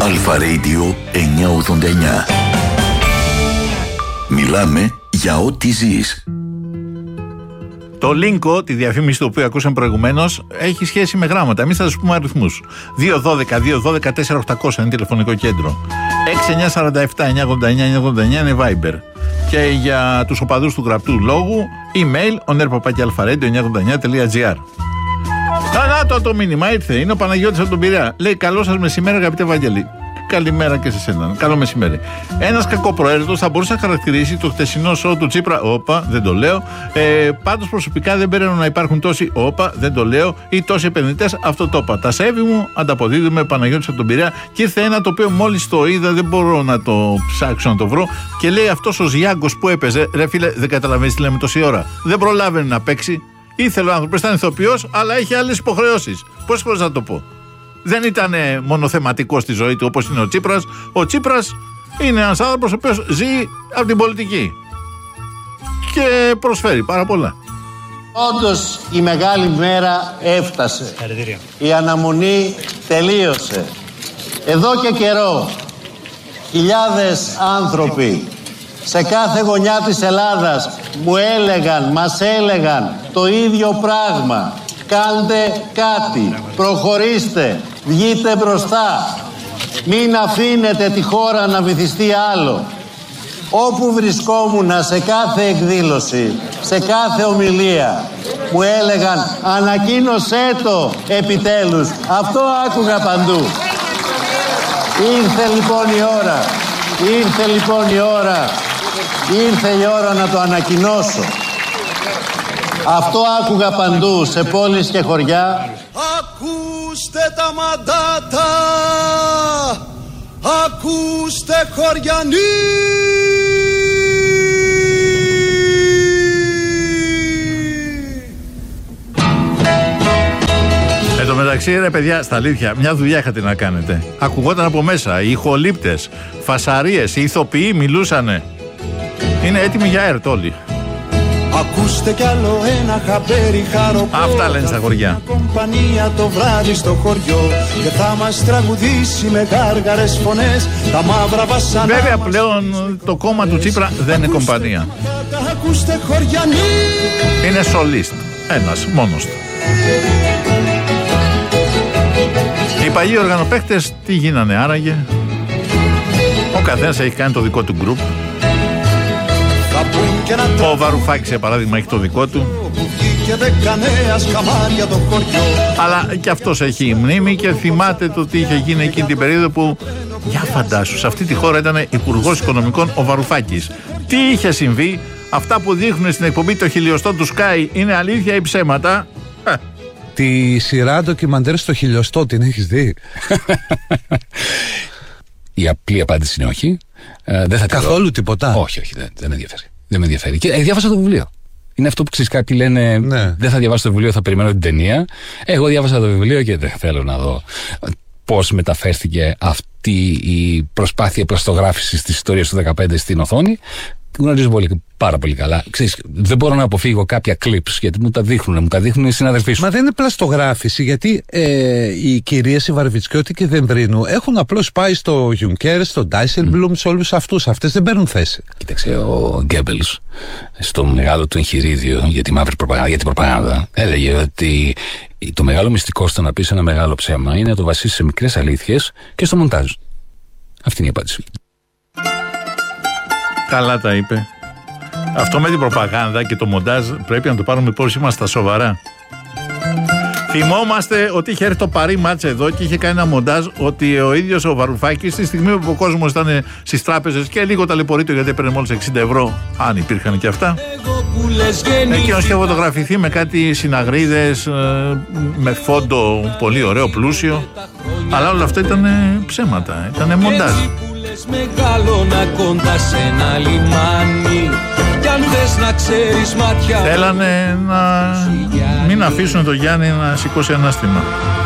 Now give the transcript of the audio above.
Αλφα Radio 989. Μιλάμε για ό,τι ζεις. Το Λίνκο, τη διαφήμιση του οποίου ακούσαμε προηγουμένως, έχει σχέση με γράμματα. Εμείς θα σας πούμε αριθμούς. 212-212-4800 είναι τηλεφωνικό κέντρο. 6947-989-989 είναι Viber. Και για τους οπαδούς του γραπτού λόγου, email onerpapaki-alpha-radio989.gr. Να το μήνυμα ήρθε. Είναι ο Παναγιώτης από τον Πειραιά. Λέει: καλό σας μεσημέρι, αγαπητέ Βαγγέλη. Καλημέρα και σε σένα. Καλό μεσημέρι. Ένας κακοπροαίρετος θα μπορούσε να χαρακτηρίσει το χτεσινό σοου του Τσίπρα. Όπα, δεν το λέω. Πάντως προσωπικά δεν παίρνω να υπάρχουν τόσοι. Όπα, δεν το λέω. Ή τόσοι επενδυτές. Αυτό το είπα. Τα σέβη μου ανταποδίδουμε, Παναγιώτης από τον Πειραιά. Και ήρθε ένα το οποίο μόλις το είδα, δεν μπορώ να το ψάξω να το βρω. Και λέει: αυτός ο Ζιάγκος που έπαιζε, ρε φίλε, δεν καταλαβαίνεις τι λέμε τόση ώρα. Δεν προλάβαινε να παίξει. Ήθελε ο άνθρωπος, ήταν ηθοποιός, αλλά είχε άλλες υποχρεώσεις. Πόσες φορές να το πω. Δεν ήταν μονοθεματικό στη ζωή του όπως είναι ο Τσίπρας. Ο Τσίπρας είναι ένας άνθρωπος ο οποίος ζει από την πολιτική και προσφέρει πάρα πολλά. Όντως η μεγάλη μέρα έφτασε. Η αναμονή τελείωσε. Εδώ και καιρό χιλιάδες άνθρωποι σε κάθε γωνιά της Ελλάδας μας έλεγαν το ίδιο πράγμα. Κάντε κάτι, προχωρήστε, βγείτε μπροστά, μην αφήνετε τη χώρα να βυθιστεί άλλο. Όπου βρισκόμουν σε κάθε εκδήλωση, σε κάθε ομιλία, μου έλεγαν ανακοίνωσέ το επιτέλους. Αυτό άκουγα παντού. Ήρθε λοιπόν η ώρα να το ανακοινώσω. Αυτό άκουγα παντού, σε πόλεις και χωριά. Ακούστε τα μαντάτα, ακούστε χωριανοί. Εν τω μεταξύ, ρε παιδιά, στα αλήθεια, μια δουλειά είχατε να κάνετε. Ακουγόταν από μέσα, οι ηχολήπτες, φασαρίες, οι ηθοποιοί μιλούσανε. Είναι έτοιμοι για ΕΡΤ όλοι. Ακούστε κι άλλο ένα χαμπέρι χαροπό. Αυτά λένε στα χωριά. Κομπανία το βράδυ στο χωριό. Και θα μας τραγουδήσει με γάργαρες φωνές τα μαύρα βασανά. Βέβαια πλέον το κόμμα του Τσίπρα δεν είναι κομπανία. Ακούστε χωριανοί. Είναι σολίστ. Ένας, μόνος του. Οι παλιοί οργανοπαίχτες τι γίνανε άραγε? Ο καθένας έχει κάνει το δικό του γκρουπ. Ο Βαρουφάκης, για παράδειγμα, έχει το δικό του. Αλλά και αυτός έχει μνήμη και θυμάται το τι είχε γίνει εκείνη την περίοδο που, για φαντάσου, σε αυτή τη χώρα ήταν υπουργός οικονομικών ο Βαρουφάκης. Τι είχε συμβεί? Αυτά που δείχνουν στην εκπομπή το χιλιοστό του Sky είναι αλήθεια ή ψέματα? Τη σειρά ντοκιμαντέρ στο χιλιοστό την έχεις δει? Η απλή απάντηση είναι όχι. Δεν θα καθόλου τίποτα. Όχι, δεν με ενδιαφέρει. Δεν με ενδιαφέρει. Και διάβασα το βιβλίο. Είναι αυτό που ξέρεις, κάποιοι λένε δεν θα διαβάσω το βιβλίο, θα περιμένω την ταινία. Εγώ διάβασα το βιβλίο και δεν θέλω να δω πώς μεταφέρθηκε αυτή η προσπάθεια πλαστογράφησης της ιστορίας του 2015 στην οθόνη. Γνωρίζω πάρα πολύ καλά. Ξέρεις, δεν μπορώ να αποφύγω κάποια clips γιατί μου τα δείχνουν οι συναδελφοί σου. Μα δεν είναι πλαστογράφηση, γιατί οι κυρίες οι Βαρβιτσιώτη και Δεμβρίνου έχουν απλώς πάει στο Juncker, στο Dijsselbloem, σε όλους αυτούς. Αυτές δεν παίρνουν θέση. Κοίταξε, ο Γκέμπελς στο μεγάλο του εγχειρίδιο για τη μαύρη προπαγάνδα, για την προπαγάνδα, έλεγε ότι το μεγάλο μυστικό στο να πεις ένα μεγάλο ψέμα είναι να το βασίσεις σε μικρές αλήθειες και στο μοντάζ. Αυτή είναι η απάντηση. Καλά τα είπε. Αυτό με την προπαγάνδα και το μοντάζ πρέπει να το πάρουμε πώς είμαστε στα σοβαρά. Θυμόμαστε ότι είχε έρθει το Παρί Μάτς εδώ και είχε κάνει ένα μοντάζ ότι ο ίδιος ο Βαρουφάκης, στη στιγμή που ο κόσμος ήταν στις τράπεζες και λίγο ταλαιπωρείτο γιατί έπαιρνε μόλις 60 ευρώ, αν υπήρχαν και αυτά, εκείνος είχε φωτογραφηθεί με κάτι συναγρίδες, με φόντο πολύ ωραίο, πλούσιο, αλλά όλα αυτά ήταν ψέματα, ήταν μοντάζ. Μεγάλωνα κοντά σε ένα λιμάνι. Κι αν θες να ξέρεις μάτια, θέλανε να μην αφήσουν τον Γιάννη να σηκώσει ανάστημα.